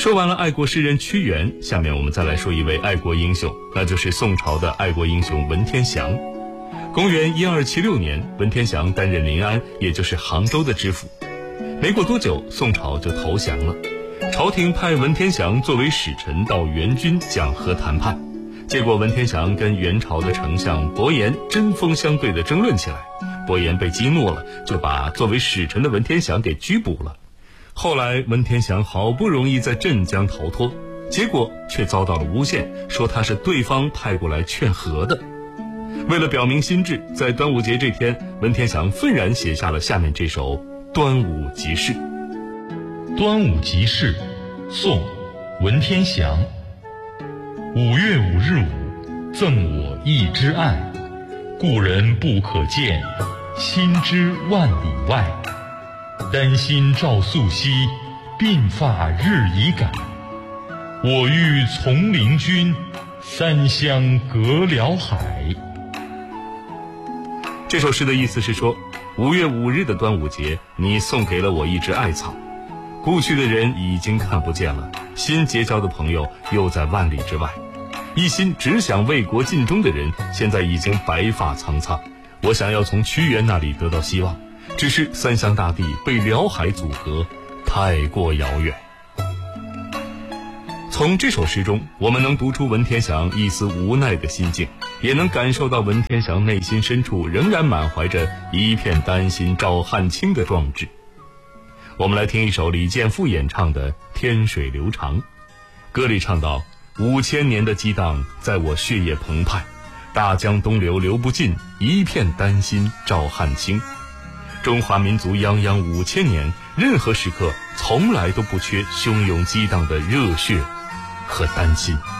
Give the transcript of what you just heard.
说完了爱国诗人屈原，下面我们再来说一位爱国英雄，那就是宋朝的爱国英雄文天祥。公元1276年，文天祥担任临安，也就是杭州的知府。没过多久，宋朝就投降了。朝廷派文天祥作为使臣到元军讲和谈判，结果文天祥跟元朝的丞相伯颜针锋相对的争论起来，伯颜被激怒了，就把作为使臣的文天祥给拘捕了。后来文天祥好不容易在镇江逃脱，结果却遭到了诬陷，说他是对方派过来劝和的。为了表明心志，在端午节这天，文天祥愤然写下了下面这首《端午即事》。 端午即事，宋·文天祥。5月5日午，赠我一枝艾，故人不可见，心之万里外。丹心照素兮，鬓发日已改。我欲从灵君，三湘隔辽海。 这首诗的意思是说，5月5日的端午节，你送给了我一枝艾草，故去的人已经看不见了，新结交的朋友又在万里之外，一心只想为国尽忠的人现在已经白发苍苍。我想要从屈原那里得到希望，只是三湘大地被辽海阻隔，太过遥远。从这首诗中，我们能读出文天祥一丝无奈的心境，也能感受到文天祥内心深处仍然满怀着一片丹心照汗青的壮志。我们来听一首李健富演唱的《天水流长》。歌里唱道：5000年的激荡在我血液澎湃，大江东流流不尽，一片丹心照汗青。中华民族泱泱5000年，任何时刻从来都不缺汹涌激荡的热血和丹心。